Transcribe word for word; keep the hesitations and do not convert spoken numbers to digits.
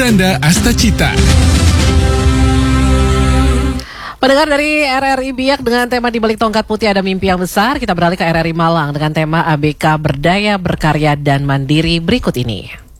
Miranda Astacita. Pendengar dari R R I Biak dengan tema Di Balik Tongkat Putih Ada Mimpi Yang Besar, kita beralih ke R R I Malang dengan tema A B K Berdaya, Berkarya, dan Mandiri berikut ini.